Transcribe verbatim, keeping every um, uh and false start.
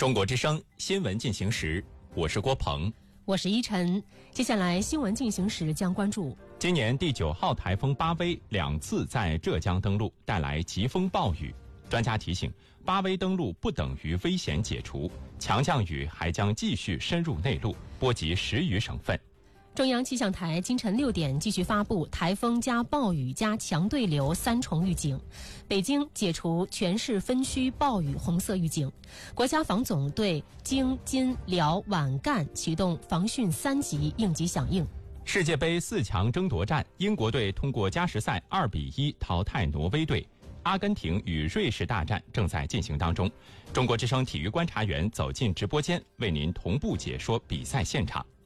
中国之声新闻进行时，我是郭鹏， 我是依晨。接下来新闻进行时将关注： 今年第九号台风巴威两次在浙江登陆，带来疾风暴雨。专家提醒，巴威登陆不等于危险解除，强降雨还将继续深入内陆，波及十余省份。 中央气象台今晨六点继续发布台风加暴雨加强对流三重预警，北京解除全市分区暴雨红色预警。国家防总对京、津、辽、皖、赣启动防汛三级应急响应。 世界杯四强争夺战，英国队通过加时赛二比一淘汰挪威队。阿根廷与瑞士大战正在进行当中。中国之声体育观察员走进直播间，为您同步解说比赛现场。